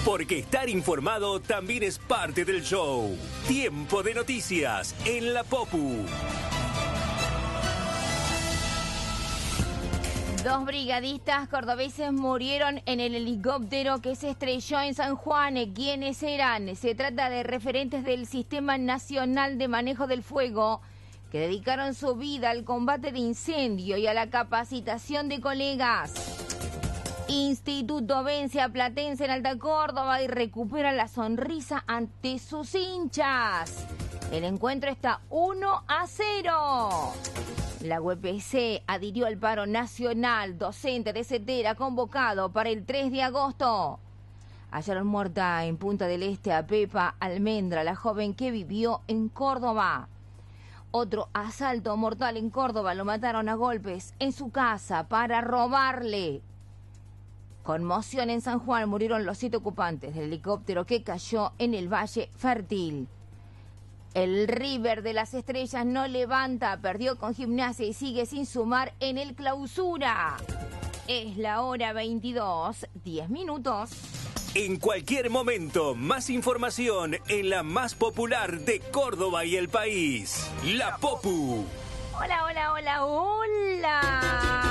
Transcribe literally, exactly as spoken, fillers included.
Porque estar informado también es parte del show. Tiempo de noticias en la Popu. Dos brigadistas cordobeses murieron en el helicóptero que se estrelló en San Juan. ¿Quiénes eran? Se trata de referentes del Sistema Nacional de Manejo del Fuego que dedicaron su vida al combate de incendio y a la capacitación de colegas. Instituto vence a Platense en Alta Córdoba y recupera la sonrisa ante sus hinchas. El encuentro está uno a cero. La U P C adhirió al paro nacional docente de Cetera convocado para el tres de agosto. Hallaron muerta en Punta del Este a Pepa Almendra, la joven que vivió en Córdoba. Otro asalto mortal en Córdoba, lo mataron a golpes en su casa para robarle. Conmoción en San Juan, murieron los siete ocupantes del helicóptero que cayó en el Valle Fértil. El River de las Estrellas no levanta, perdió con Gimnasia y sigue sin sumar en el Clausura. Es la hora veintidós, diez minutos. En cualquier momento, más información en la más popular de Córdoba y el país, La Popu. Hola, hola, hola, hola.